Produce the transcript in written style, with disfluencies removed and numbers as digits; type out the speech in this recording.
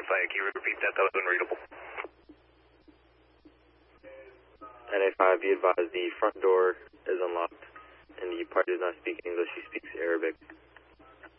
5, can you repeat that? That was unreadable. NA5, be advised the front door is unlocked, and the party does not speak English, he speaks Arabic.